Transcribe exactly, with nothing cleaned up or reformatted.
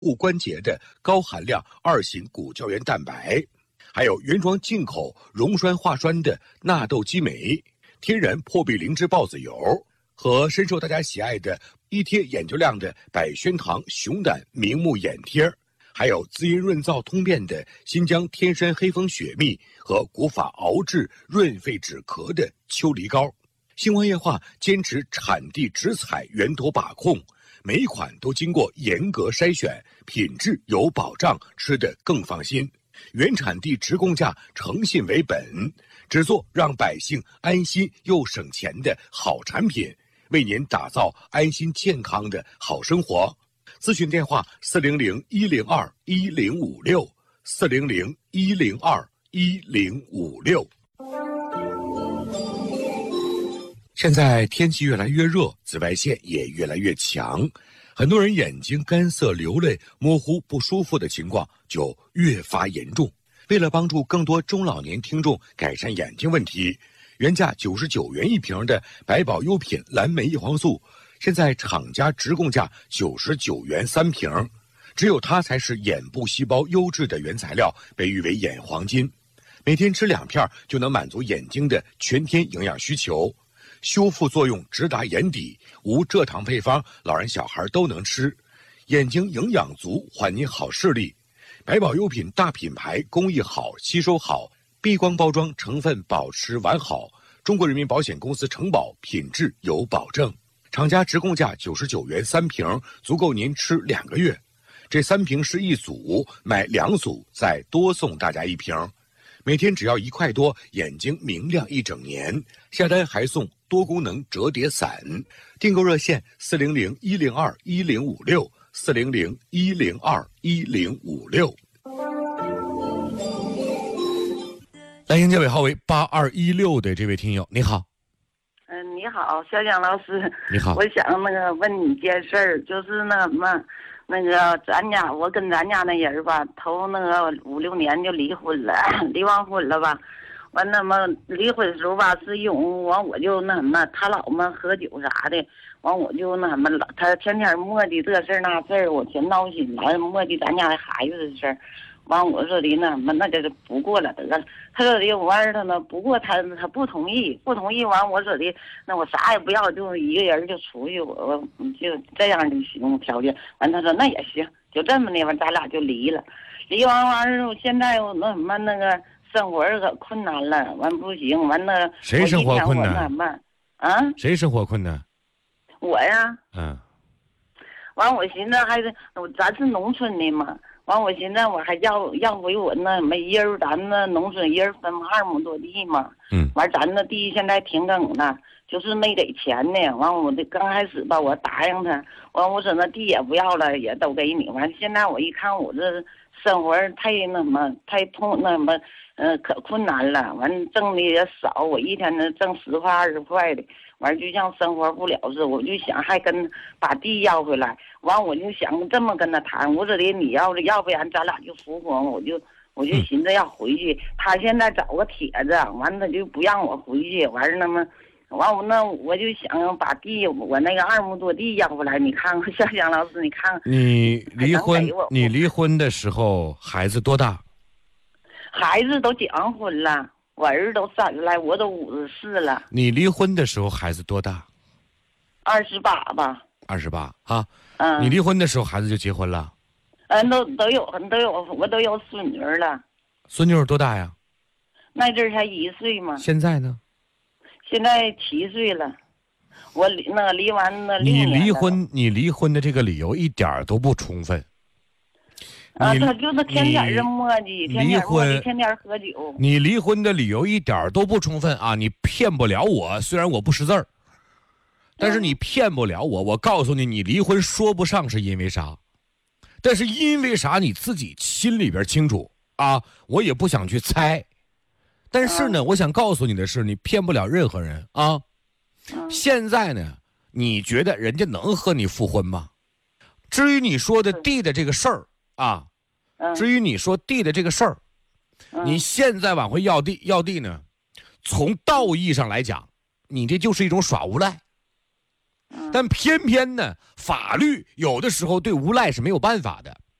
部关节的高含量二型骨胶原蛋白，还有原装进口溶栓化酸的纳豆激酶、天然破壁灵芝孢子油和深受大家喜爱的一贴眼球亮的百宣堂熊胆明目眼贴，还有滋阴润燥通便的新疆天山黑蜂雪蜜和古法熬制润肺止咳的秋梨膏。星光夜话坚持产地直采源头把控，每一款都经过严格筛选，品质有保障，吃得更放心。原产地直供价，诚信为本，只做让百姓安心又省钱的好产品，为您打造安心健康的好生活。咨询电话四零零一零二一零五六四零零一零二一零五六。现在天气越来越热，紫外线也越来越强，很多人眼睛干涩、流泪、模糊、不舒服的情况就越发严重。为了帮助更多中老年听众改善眼睛问题，原价九十九元一瓶的百宝优品蓝莓叶黄素，现在厂家直供价九十九元三瓶，只有它才是眼部细胞优质的原材料，被誉为眼黄金。每天吃两片就能满足眼睛的全天营养需求，修复作用直达眼底，无蔗糖配方，老人小孩都能吃，眼睛营养足，还你好视力。百宝优品大品牌，工艺好，吸收好，避光包装，成分保持完好，中国人民保险公司承保，品质有保证。厂家直供价九十九元三瓶，足够您吃两个月。这三瓶是一组，买两组再多送大家一瓶，每天只要一块多，眼睛明亮一整年。下单还送多功能折叠伞，订购热线四零零一零二一零五六四零零一零二一零五六。来迎接尾号为八二一六的这位听友，你好。 嗯，你好，小蒋老师。 你好。 我想那个问你件事儿，就是那什么，那个咱家我跟咱家那人吧，头那个五六年就离婚了，离完婚了吧。完那么离婚的时候吧，是因为完我就那什么，他老么喝酒啥的，完我就那什么了，他天天磨叽这事儿那事儿，我全闹心了，磨叽咱家的孩子的事儿。完我说的那什么，那就是不过了得了。他说的完他呢，不过他他不同意，不同意。完我说的那我啥也不要，就一个人就出去，我我就这样就行条件。完他说那也行，就这么的，完咱俩就离了。离完完之后，现在我那什么那个。生活可困难了，完不行，完了。 谁生活困难？ 啊？ 谁生活困难？ 我呀。 嗯。 完，我寻思还是咱是农村的嘛，完我寻思我还要要回我那没人，咱那农村人分二亩多地嘛。 嗯。 完，咱那地现在停耕了，就是没给钱呢。完，我这刚开始吧，我答应他，完我说那地也不要了，也都给你。完，现在我一看我这生活太那什么，太痛那什么。嗯，可困难了，完挣的也少，我一天能挣十块二十块的，完就像生活不了似的，我就想还跟把地要回来，完我就想这么跟他谈，我说的你要要不然咱俩就复婚，我就我就寻思要回去，他现在找个帖子，完他就不让我回去，完那么，完我那我就想把地我那个二亩多地要回来，你看看，小蒋老师，你看看你离婚，你离婚的时候孩子多大？ 孩子都结完婚了，我儿子都三十来，我都五十四了。 你离婚的时候孩子多大？ 二十八吧。 二十八啊。 嗯。 你离婚的时候孩子就结婚了？ 嗯，都都有，都有，我都有孙女了。 孙女多大呀？ 那阵儿才一岁嘛。 现在呢？ 现在七岁了。我离那个离完那你离婚，你离婚的这个理由一点都不充分。 啊，他就是天天是磨叽，天天磨叽，天天喝酒。 你离婚的理由一点都不充分啊！你骗不了我，虽然我不识字儿，但是你骗不了我。我告诉你，你离婚说不上是因为啥，但是因为啥你自己心里边清楚啊！我也不想去猜，但是呢，我想告诉你的是，你骗不了任何人啊！现在呢，你觉得人家能和你复婚吗？至于你说的地的这个事儿。啊，至于你说地的这个事儿，你现在往回要地要地呢，从道义上来讲，你这就是一种耍无赖。但偏偏呢，法律有的时候对无赖是没有办法的。